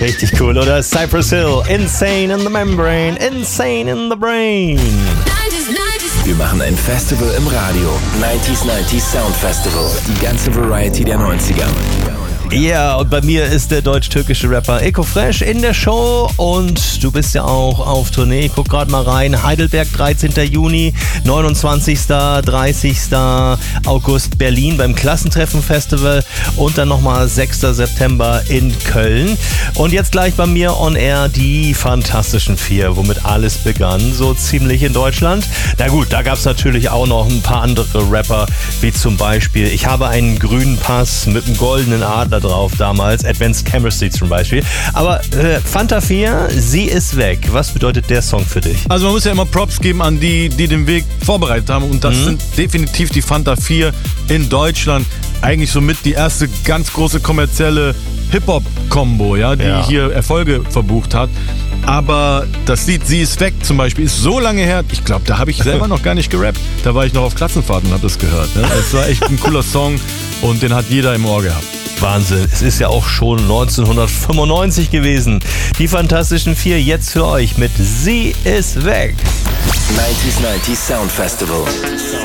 Richtig cool, oder? Cypress Hill, Insane in the Membrane, Insane in the Brain. Wir machen ein Festival im Radio. 90s Sound Festival. Die ganze Variety der 90er. Ja, und bei mir ist der deutsch-türkische Rapper Eko Fresh in der Show und du bist ja auch auf Tournee. Guck gerade mal rein. Heidelberg, 13. Juni, 29., 30. August Berlin beim Klassentreffen-Festival und dann nochmal 6. September in Köln. Und jetzt gleich bei mir on air die Fantastischen Vier, womit alles begann, so ziemlich in Deutschland. Na gut, da gab es natürlich auch noch ein paar andere Rapper, wie zum Beispiel Ich habe einen grünen Pass mit einem goldenen Adler drauf damals, Advanced Chemistry zum Beispiel. Aber Fanta 4, sie ist weg. Was bedeutet der Song für dich? Also man muss ja immer Props geben an die den Weg vorbereitet haben und das sind definitiv die Fanta 4 in Deutschland. Eigentlich somit die erste ganz große kommerzielle Hip-Hop-Kombo, ja, die hier Erfolge verbucht hat. Aber das Lied Sie ist weg zum Beispiel ist so lange her, ich glaube, da habe ich selber noch gar nicht gerappt. Da war ich noch auf Klassenfahrt und habe das gehört. Ne? Es war echt ein cooler Song und den hat jeder im Ohr gehabt. Wahnsinn, es ist ja auch schon 1995 gewesen. Die Fantastischen Vier jetzt für euch mit Sie ist weg. 90s Sound Festival.